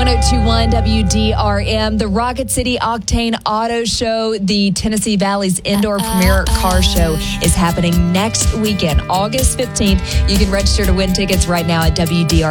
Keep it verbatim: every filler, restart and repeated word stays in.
one oh two point one W D R M, the Rocket City Octane Auto Show, the Tennessee Valley's indoor premier car show is happening next weekend, August fifteenth. You can register to win tickets right now at W D R